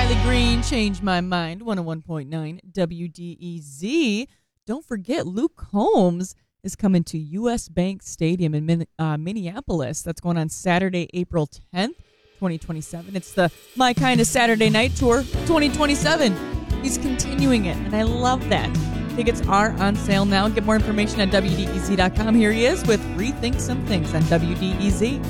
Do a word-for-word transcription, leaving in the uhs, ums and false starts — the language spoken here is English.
Riley Green, Change My Mind, one oh one point nine W D E Z. Don't forget, Luke Combs is coming to U S. Bank Stadium in Min- uh, Minneapolis. That's going on Saturday, April tenth, twenty twenty-seven. It's the My Kind of Saturday Night Tour twenty twenty-seven. He's continuing it, and I love that. Tickets are on sale now. Get more information at W D E Z dot com. Here he is with Rethink Some Things on W D E Z.